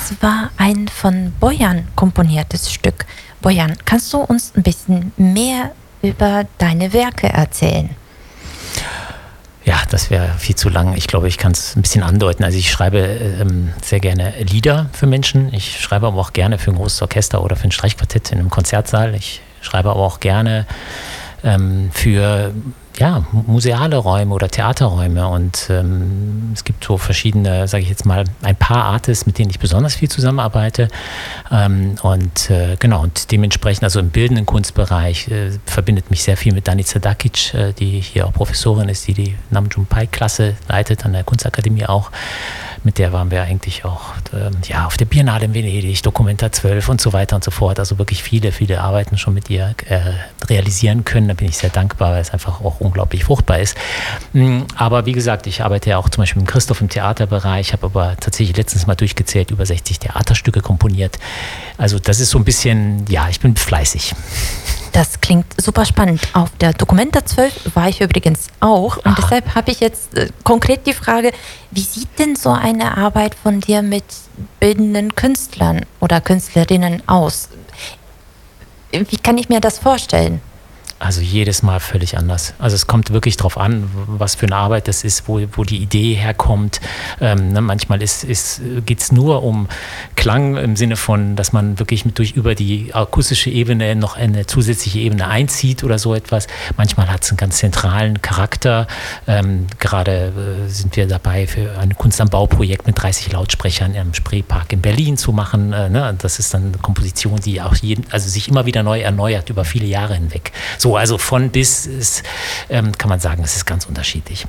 Das war ein von Bojan komponiertes Stück. Bojan, kannst du uns ein bisschen mehr über deine Werke erzählen? Ja, das wäre viel zu lang. Ich glaube, ich kann es ein bisschen andeuten. Also ich schreibe sehr gerne Lieder für Menschen. Ich schreibe aber auch gerne für ein großes Orchester oder für ein Streichquartett in einem Konzertsaal. Ich schreibe aber auch gerne für museale Räume oder Theaterräume. Und es gibt so verschiedene, sage ich jetzt mal, ein paar Artists, mit denen ich besonders viel zusammenarbeite. Und dementsprechend, also im bildenden Kunstbereich, verbindet mich sehr viel mit Danica Dakic, die hier auch Professorin ist, die Namjoon Paik-Klasse leitet, an der Kunstakademie auch. Mit der waren wir eigentlich auch auf der Biennale in Venedig, Documenta 12 und so weiter und so fort. Also wirklich viele, viele Arbeiten schon mit ihr realisieren können. Da bin ich sehr dankbar, weil es einfach auch unglaublich fruchtbar ist. Aber wie gesagt, ich arbeite ja auch zum Beispiel mit Christoph im Theaterbereich, habe aber tatsächlich letztens mal durchgezählt, über 60 Theaterstücke komponiert. Also das ist so ein bisschen, ich bin fleißig. Das klingt super spannend. Auf der Documenta 12 war ich übrigens auch. Und deshalb habe ich jetzt konkret die Frage, wie sieht denn so eine Arbeit von dir mit bildenden Künstlern oder Künstlerinnen aus? Wie kann ich mir das vorstellen? Also jedes Mal völlig anders. Also es kommt wirklich drauf an, was für eine Arbeit das ist, wo die Idee herkommt. Manchmal geht es nur um Klang im Sinne von, dass man wirklich über die akustische Ebene noch eine zusätzliche Ebene einzieht oder so etwas. Manchmal hat es einen ganz zentralen Charakter. Gerade sind wir dabei, für ein Kunst am Bau-Projekt mit 30 Lautsprechern im Spreepark in Berlin zu machen. Das ist dann eine Komposition, die auch sich immer wieder neu erneuert über viele Jahre hinweg. So, also von bis ist, kann man sagen, es ist ganz unterschiedlich.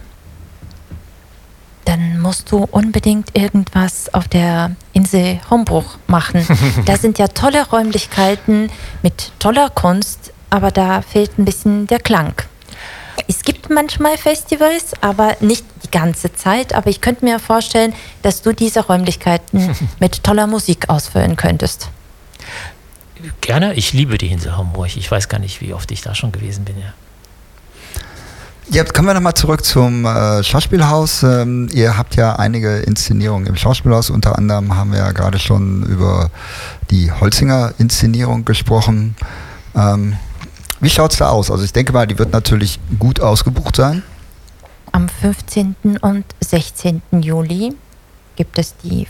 Dann musst du unbedingt irgendwas auf der Insel Hombruch machen. Da sind ja tolle Räumlichkeiten mit toller Kunst, aber da fehlt ein bisschen der Klang. Es gibt manchmal Festivals, aber nicht die ganze Zeit. Aber ich könnte mir vorstellen, dass du diese Räumlichkeiten mit toller Musik ausfüllen könntest. Gerne, ich liebe die Insel Homburg. Ich weiß gar nicht, wie oft ich da schon gewesen bin. Ja, kommen wir nochmal zurück zum Schauspielhaus. Ihr habt ja einige Inszenierungen im Schauspielhaus. Unter anderem haben wir ja gerade schon über die Holzinger-Inszenierung gesprochen. Wie schaut es da aus? Also ich denke mal, die wird natürlich gut ausgebucht sein. Am 15. und 16. Juli gibt es die